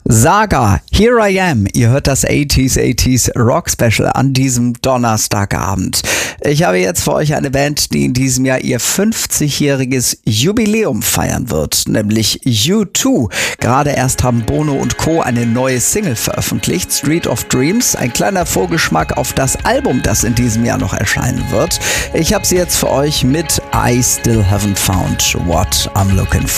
Saga, Here I Am. Ihr hört das 80s Rock Special an diesem Donnerstagabend. Ich habe jetzt für euch eine Band, die in diesem Jahr ihr 50-jähriges Jubiläum feiern wird, nämlich U2. Gerade erst haben Bono und Co. eine neue Single veröffentlicht, Street of Dreams. Ein kleiner Vorgeschmack auf das Album, das in diesem Jahr noch erscheinen wird. Ich habe sie jetzt für euch mit I Still Haven't Found What I'm Looking For.